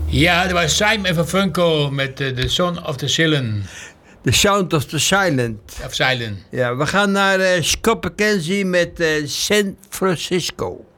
Ja, dat was Simon van Funkel met The Son of the Silent. The Sound of the Silent. Of Silent. Ja, we gaan naar Scott McKenzie met San Francisco.